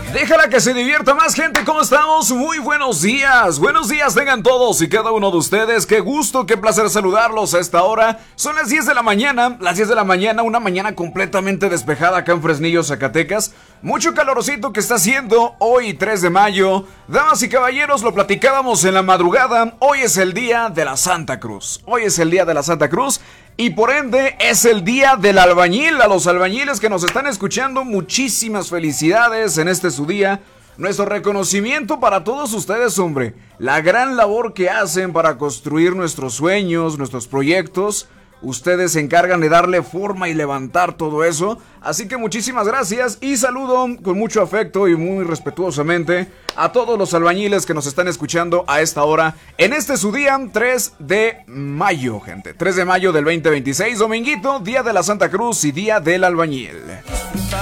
Déjala que se divierta más, gente. ¿Cómo estamos? Muy buenos días. Buenos días tengan todos y cada uno de ustedes. Qué gusto, qué placer saludarlos a esta hora. Son las 10 de la mañana. Las 10 de la mañana, una mañana completamente despejada acá en Fresnillo, Zacatecas. Mucho calorcito que está haciendo hoy, 3 de mayo. Damas y caballeros, lo platicábamos en la madrugada. Hoy es el día de la Santa Cruz. Hoy es el día de la Santa Cruz. Y por ende es el día del albañil. A los albañiles que nos están escuchando, muchísimas felicidades en este su día. Nuestro reconocimiento para todos ustedes, hombre. La gran labor que hacen para construir nuestros sueños, nuestros proyectos. Ustedes se encargan de darle forma y levantar todo eso. Así que muchísimas gracias y saludo con mucho afecto y muy respetuosamente a todos los albañiles que nos están escuchando a esta hora. En este su día, 3 de mayo, gente. 3 de mayo del 2026, dominguito, día de la Santa Cruz y día del albañil.